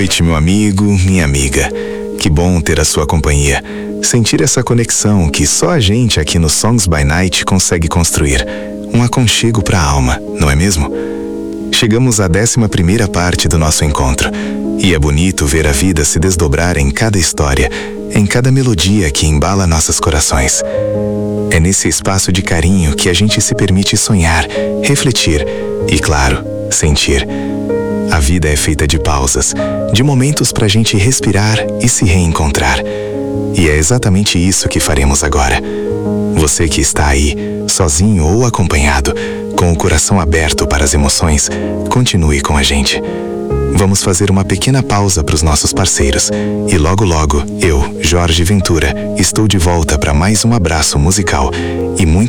noite, meu amigo, minha amiga. Que bom ter a sua companhia. Sentir essa conexão que só a gente aqui no Songs by Night consegue construir. Um aconchego para a alma, não é mesmo? Chegamos à 11ª parte do nosso encontro. E é bonito ver a vida se desdobrar em cada história, em cada melodia que embala nossos corações. É nesse espaço de carinho que a gente se permite sonhar, refletir e, claro, sentir. A vida é feita de pausas, de momentos pra gente respirar e se reencontrar. E é exatamente isso que faremos agora. Você que está aí, sozinho ou acompanhado, com o coração aberto para as emoções, continue com a gente. Vamos fazer uma pequena pausa para os nossos parceiros. E logo logo, eu, Jorge Ventura, estou de volta para mais um abraço musical e muito